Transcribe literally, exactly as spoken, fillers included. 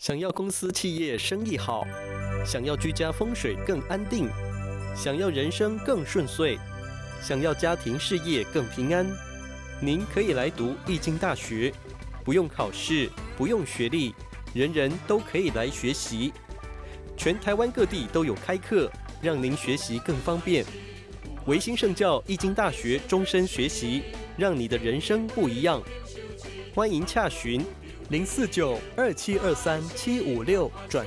想要公司企业生意好，想要居家风水更安定，想要人生更顺遂，想要家庭事业更平安，您可以来读易经大学，不用考试，不用学历，人人都可以来学习。全台湾各地都有开课，让您学习更方便。维新圣教易经大学终身学习，让你的人生不一样。欢迎洽询零四九二七二三七五六转